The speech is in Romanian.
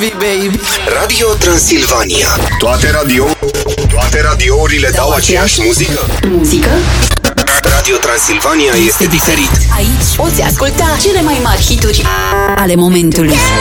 you, baby. Radio Transilvania. Toate radiourile dau aceeași muzică? Muzică? Radio Transilvania este diferit. Aici poți asculta cele mai mari hituri ale momentului.